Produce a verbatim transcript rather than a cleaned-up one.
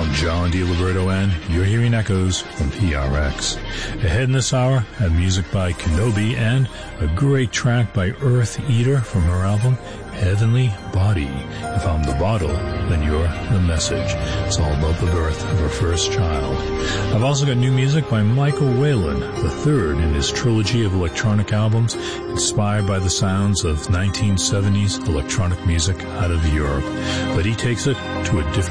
I'm John DiLiberto, and you're hearing Echoes from P R X. Ahead in this hour, have music by Kenobi and a great track by Earth Eater from her album Heavenly Body. If I'm the bottle, then you're the message. It's all about the birth of her first child. I've also got new music by Michael Whalen, the third in his trilogy of electronic albums inspired by the sounds of nineteen seventies electronic music out of Europe. But he takes it to a different